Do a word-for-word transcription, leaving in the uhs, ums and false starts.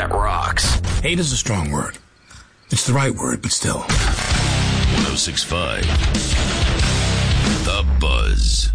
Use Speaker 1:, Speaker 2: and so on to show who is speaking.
Speaker 1: that rocks.
Speaker 2: Hate is a strong word. It's the right word, but still.
Speaker 3: one oh six point five The Buzz.